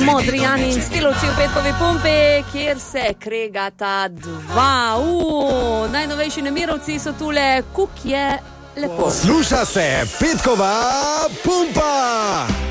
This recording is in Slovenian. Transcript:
Modrijani in Stilovci v petkovi pumpi, kjer se kregata dva. Najnovejši nemirovci so tule, kuk je lepo. Posluša se petkova pumpa.